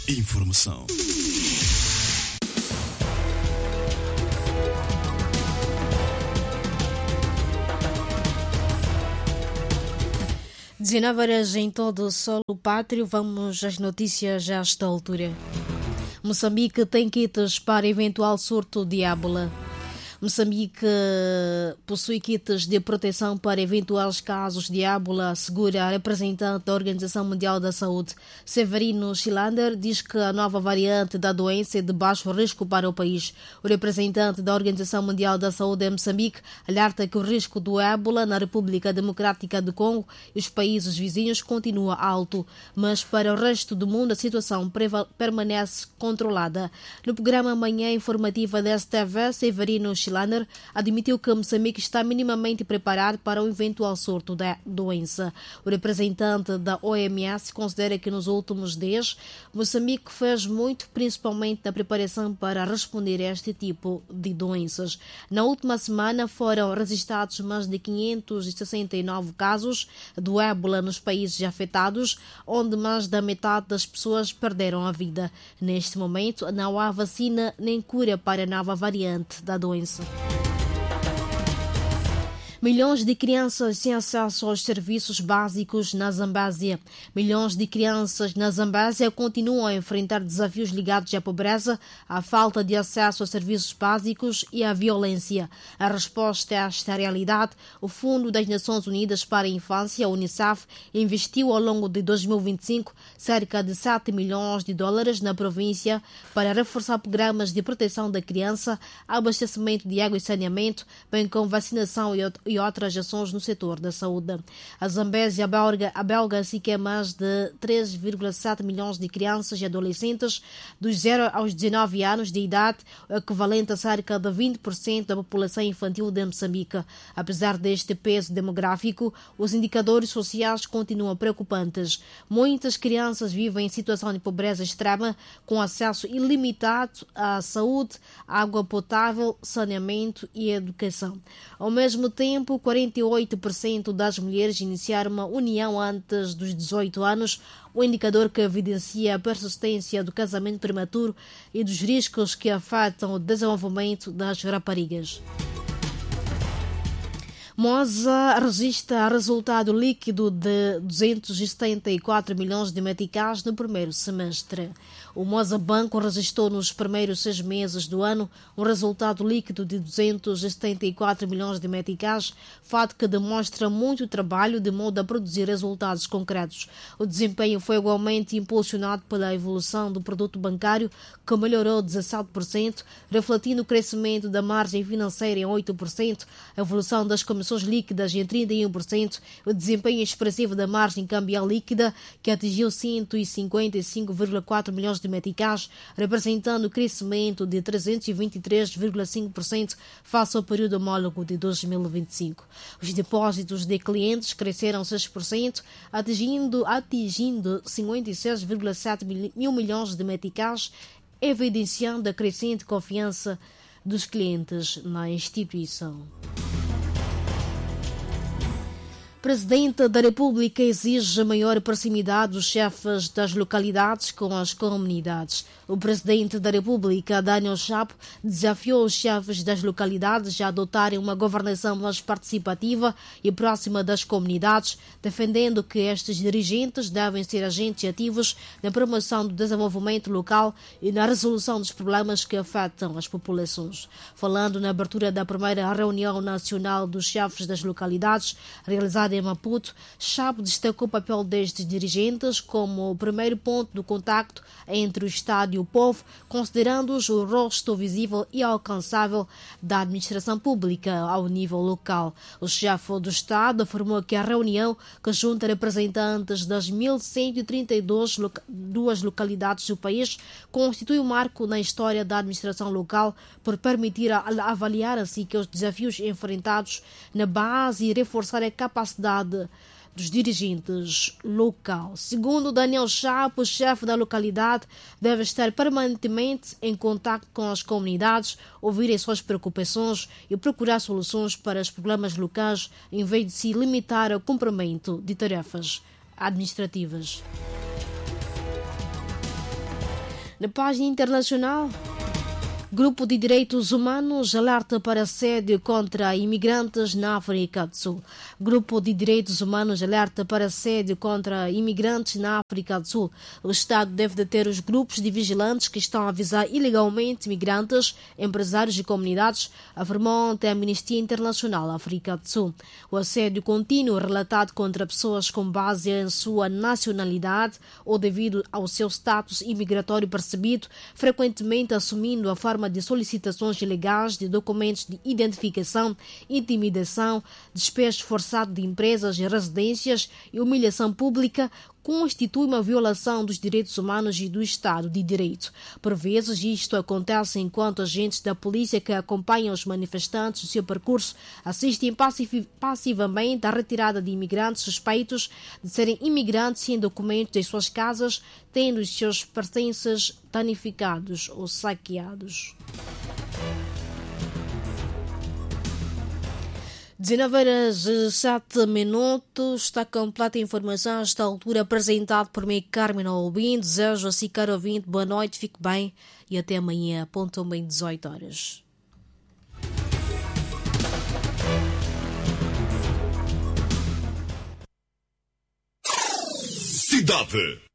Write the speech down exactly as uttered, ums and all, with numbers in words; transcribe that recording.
Informação. dezenove horas em todo o solo pátrio. Vamos às notícias a esta altura. Moçambique tem kits para eventual surto de ébola. Moçambique possui kits de proteção para eventuais casos de ébola, assegura a representante da Organização Mundial da Saúde. Severino Chilander diz que a nova variante da doença é de baixo risco para o país. O representante da Organização Mundial da Saúde em Moçambique alerta que o risco do ébola na República Democrática do Congo e os países vizinhos continua alto, mas para o resto do mundo a situação permanece controlada. No programa Manhã Informativa da S T V, Severino Chilander admitiu que Moçambique está minimamente preparado para o eventual surto da doença. O representante da O M S considera que nos últimos dias Moçambique fez muito, principalmente na preparação para responder a este tipo de doenças. Na última semana foram registrados mais de quinhentos e sessenta e nove casos do ébola nos países afetados, onde mais da metade das pessoas perderam a vida. Neste momento não há vacina nem cura para a nova variante da doença. Milhões de crianças sem acesso aos serviços básicos na Zambésia. Milhões de crianças na Zambésia continuam a enfrentar desafios ligados à pobreza, à falta de acesso aos serviços básicos e à violência. A resposta a esta realidade, o Fundo das Nações Unidas para a Infância, a Unicef, investiu ao longo de dois mil e vinte e cinco cerca de sete milhões de dólares na província para reforçar programas de proteção da criança, abastecimento de água e saneamento, bem como vacinação e e outras ações no setor da saúde. A Zambésia belga, a belga sequer mais de três vírgula sete milhões de crianças e adolescentes dos zero aos dezenove anos de idade, o equivalente a cerca de vinte por cento da população infantil de Moçambique. Apesar deste peso demográfico, os indicadores sociais continuam preocupantes. Muitas crianças vivem em situação de pobreza extrema, com acesso ilimitado à saúde, água potável, saneamento e educação. Ao mesmo tempo, quarenta e oito por cento das mulheres iniciaram uma união antes dos dezoito anos, um indicador que evidencia a persistência do casamento prematuro e dos riscos que afetam o desenvolvimento das raparigas. Moza registra resultado líquido de duzentos e setenta e quatro milhões de meticais no primeiro semestre. O Moza Banco registrou nos primeiros seis meses do ano um resultado líquido de duzentos e setenta e quatro milhões de meticais, fato que demonstra muito trabalho de modo a produzir resultados concretos. O desempenho foi igualmente impulsionado pela evolução do produto bancário, que melhorou dezassete por cento, refletindo o crescimento da margem financeira em oito por cento, a evolução das comissões líquidas em trinta e um por cento, o desempenho expressivo da margem cambial líquida, que atingiu cento e cinquenta e cinco vírgula quatro milhões de meticais, representando o crescimento de trezentos e vinte e três vírgula cinco por cento face ao período homólogo de dois mil e vinte e cinco. Os depósitos de clientes cresceram seis por cento, atingindo, atingindo cinquenta e seis vírgula sete mil milhões de meticais, evidenciando a crescente confiança dos clientes na instituição. Presidente da República exige maior proximidade dos chefes das localidades com as comunidades. O Presidente da República, Daniel Chapo, desafiou os chefes das localidades a adotarem uma governação mais participativa e próxima das comunidades, defendendo que estes dirigentes devem ser agentes ativos na promoção do desenvolvimento local e na resolução dos problemas que afetam as populações. Falando na abertura da primeira reunião nacional dos chefes das localidades, realizada em Maputo, Chapo destacou o papel destes dirigentes como o primeiro ponto do contacto entre o Estado e o povo, considerando-os o rosto visível e alcançável da administração pública ao nível local. O chefe do Estado afirmou que a reunião, que junta representantes das mil cento e trinta e duas localidades do país, constitui um marco na história da administração local por permitir avaliar assim que os desafios enfrentados na base e reforçar a capacidade dos dirigentes local. Segundo Daniel Chapo, o chefe da localidade deve estar permanentemente em contato com as comunidades, ouvir as suas preocupações e procurar soluções para os problemas locais, em vez de se limitar ao cumprimento de tarefas administrativas. Na página internacional, Grupo de Direitos Humanos alerta para assédio contra imigrantes na África do Sul. Grupo de Direitos Humanos alerta para assédio contra imigrantes na África do Sul. O Estado deve deter os grupos de vigilantes que estão a avisar ilegalmente imigrantes, empresários e comunidades, afirmou ontem a Amnistia Internacional África do Sul. O assédio contínuo relatado contra pessoas com base em sua nacionalidade ou devido ao seu status imigratório percebido, frequentemente assumindo a forma de solicitações ilegais de documentos de identificação, intimidação, despejo forçado de empresas e residências e humilhação pública, constitui uma violação dos direitos humanos e do Estado de Direito. Por vezes, isto acontece enquanto agentes da polícia que acompanham os manifestantes no seu percurso assistem passivamente à retirada de imigrantes suspeitos de serem imigrantes sem documentos em suas casas, tendo os seus pertences danificados ou saqueados. dezenove horas e sete minutos, está completa a informação a esta altura apresentada por mim, Carmen Albim. Desejo a si, caro ouvinte, boa noite, fique bem e até amanhã, pontualmente dezoito horas. Cidade.